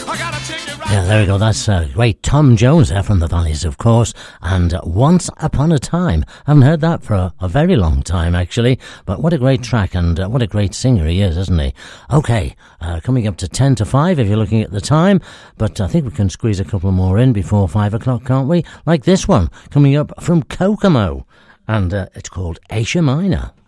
Yeah, there we go. That's great Tom Jones there from the Valleys, of course. And Once Upon a Time. I haven't heard that for a very long time, actually. But what a great track, and what a great singer he is, isn't he? Okay, coming up to 10 to 5 if you're looking at the time. But I think we can squeeze a couple more in before 5 o'clock, can't we? Like this one, coming up from Kokomo. And it's called Asia Minor.